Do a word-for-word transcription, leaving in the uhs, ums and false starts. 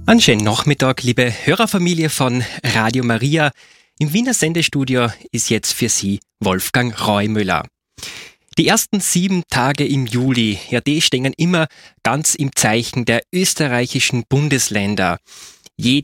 Einen schönen Nachmittag, liebe Hörerfamilie von Radio Maria. Im Wiener Sendestudio ist jetzt für Sie Wolfgang Reumüller. Die ersten sieben Tage im Juli, ja, die stehen immer ganz im Zeichen der österreichischen Bundesländer. Je